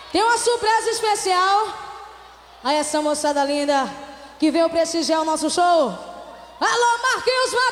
Tem uma surpresa especial a essa moçada linda que veio prestigiar o nosso show. Alô, Marquinhos